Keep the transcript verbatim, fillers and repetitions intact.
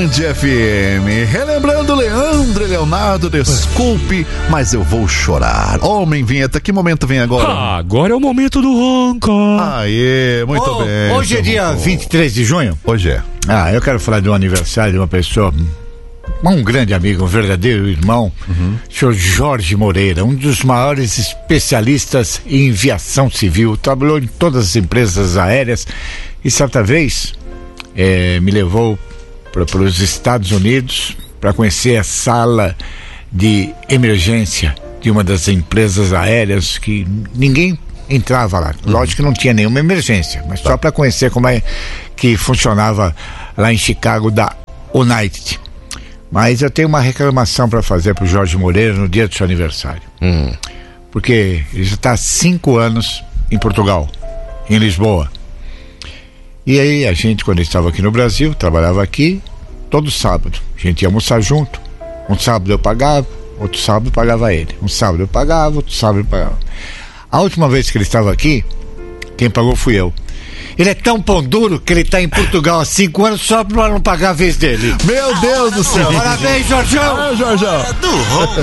Band F M. Relembrando Leandro e Leonardo, desculpe, mas eu vou chorar. Homem, vinheta, que momento vem agora? Ah, agora é o momento do ronco. Aê, muito oh, bem. Hoje é dia ronco. vinte e três de junho? Hoje é. Ah, eu quero falar de um aniversário de uma pessoa, um grande amigo, um verdadeiro irmão, uhum. senhor Jorge Moreira, um dos maiores especialistas em aviação civil, trabalhou em todas as empresas aéreas e certa vez é, me levou para os Estados Unidos para conhecer a sala de emergência de uma das empresas aéreas que ninguém entrava lá. Uhum. Lógico que não tinha nenhuma emergência, mas tá. só para conhecer como é que funcionava lá em Chicago da United. Mas eu tenho uma reclamação para fazer para o Jorge Moreira no dia do seu aniversário. Hum. Porque ele já está há cinco anos em Portugal, em Lisboa. E aí a gente, quando estava aqui no Brasil, trabalhava aqui todo sábado. A gente ia almoçar junto. Um sábado eu pagava, outro sábado eu pagava ele. Um sábado eu pagava, outro sábado eu pagava. A última vez que ele estava aqui, quem pagou fui eu. Ele é tão pão duro que ele está em Portugal há cinco anos só para não pagar a vez dele. Meu Deus do céu. Parabéns, Jorjão. Ah, Jorjão. Do ronco.